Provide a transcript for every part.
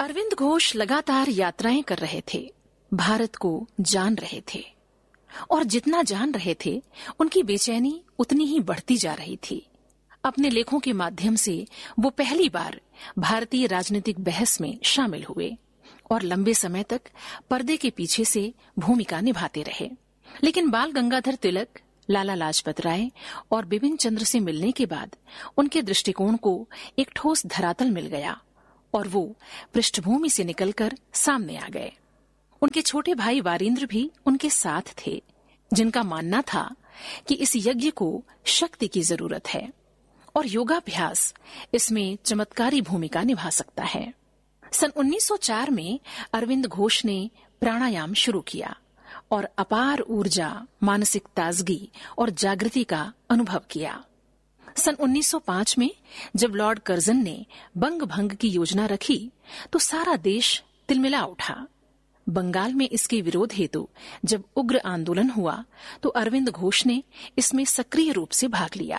अरविंद घोष लगातार यात्राएं कर रहे थे, भारत को जान रहे थे और जितना जान रहे थे उनकी बेचैनी उतनी ही बढ़ती जा रही थी। अपने लेखों के माध्यम से वो पहली बार भारतीय राजनीतिक बहस में शामिल हुए और लंबे समय तक पर्दे के पीछे से भूमिका निभाते रहे। लेकिन बाल गंगाधर तिलक, लाला लाजपत राय और बिपिन चंद्र से मिलने के बाद उनके दृष्टिकोण को एक ठोस धरातल मिल गया और वो पृष्ठभूमि से निकलकर सामने आ गए। उनके छोटे भाई वारिंद्र भी उनके साथ थे, जिनका मानना था कि इस यज्ञ को शक्ति की जरूरत है और योगाभ्यास इसमें चमत्कारी भूमिका निभा सकता है। सन 1904 में अरविंद घोष ने प्राणायाम शुरू किया और अपार ऊर्जा, मानसिक ताजगी और जागृति का अनुभव किया। सन 1905 में जब लॉर्ड कर्जन ने बंग भंग की योजना रखी तो सारा देश तिलमिला उठा। बंगाल में इसके विरोध हेतु जब उग्र आंदोलन हुआ तो अरविंद घोष ने इसमें सक्रिय रूप से भाग लिया।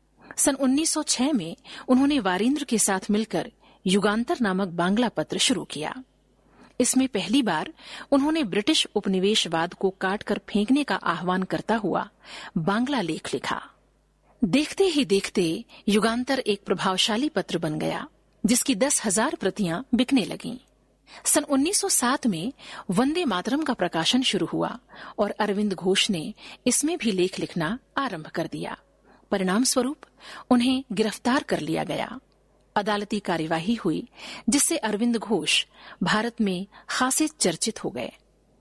सन 1906 में उन्होंने वारिंद्र के साथ मिलकर युगांतर नामक बांग्ला पत्र शुरू किया। इसमें पहली बार उन्होंने ब्रिटिश उपनिवेशवाद को काटकर फेंकने का आह्वान करता हुआ बांग्ला लेख लिखा। देखते ही देखते युगांतर एक प्रभावशाली पत्र बन गया, जिसकी 10,000 प्रतियां बिकने लगीं। सन 1907 में वंदे मातरम का प्रकाशन शुरू हुआ और अरविंद घोष ने इसमें भी लेख लिखना आरंभ कर दिया। परिणाम स्वरूप उन्हें गिरफ्तार कर लिया गया। अदालती कार्यवाही हुई, जिससे अरविंद घोष भारत में खासे चर्चित हो गए।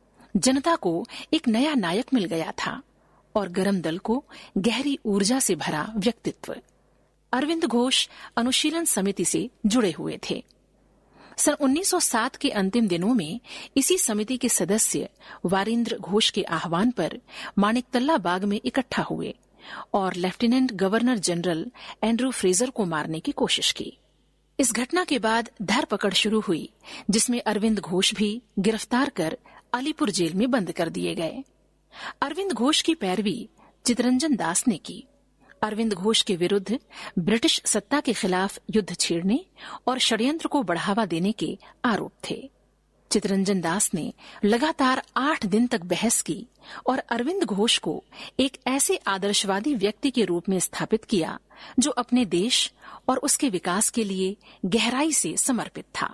जनता को एक नया नायक मिल गया था और गरम दल को गहरी ऊर्जा से भरा व्यक्तित्व। अरविंद घोष अनुशीलन समिति से जुड़े हुए थे। सन 1907 के अंतिम दिनों में इसी समिति के सदस्य वारिंद्र घोष के आह्वान पर माणिकतल्ला बाग में इकट्ठा हुए और lieutenant governor general Andrew Fraser को मारने की कोशिश की। इस घटना के बाद धरपकड़ शुरू हुई, जिसमें अरविंद घोष भी गिरफ्तार कर अलीपुर जेल में बंद कर दिए गए। अरविंद घोष की पैरवी चितरंजन दास ने की। अरविंद घोष के विरुद्ध ब्रिटिश सत्ता के खिलाफ युद्ध छेड़ने और षड्यंत्र को बढ़ावा देने के आरोप थे। चितरंजन दास ने लगातार 8 दिन तक बहस की और अरविंद घोष को एक ऐसे आदर्शवादी व्यक्ति के रूप में स्थापित किया जो अपने देश और उसके विकास के लिए गहराई से समर्पित था।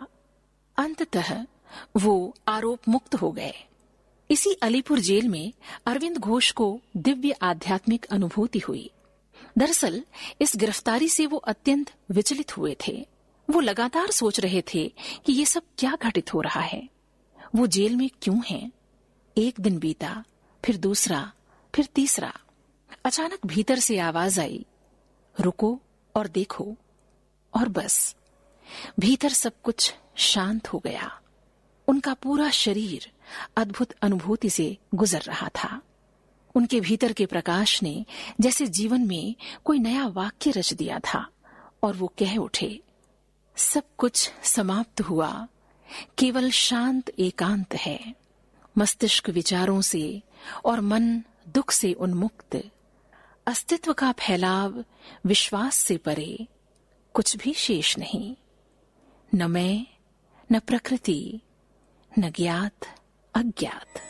अंततः वो आरोप मुक्त हो गए। इसी अलीपुर जेल में अरविंद घोष को दिव्य आध्यात्मिक अनुभूति हुई। दरअसल इस गिरफ्तारी से वो अत्यंत विचलित हुए थे। वो लगातार सोच रहे थे कि ये सब क्या घटित हो रहा है, वो जेल में क्यों हैं। एक दिन बीता, फिर दूसरा, फिर तीसरा। अचानक भीतर से आवाज आई, रुको और देखो। और बस भीतर सब कुछ शांत हो गया। उनका पूरा शरीर अद्भुत अनुभूति से गुजर रहा था। उनके भीतर के प्रकाश ने जैसे जीवन में कोई नया वाक्य रच दिया था और वो कह उठे, सब कुछ समाप्त हुआ, केवल शांत एकांत है। मस्तिष्क विचारों से और मन दुख से उन्मुक्त, अस्तित्व का फैलाव विश्वास से परे, कुछ भी शेष नहीं। न मैं, न प्रकृति, न ज्ञात अज्ञात।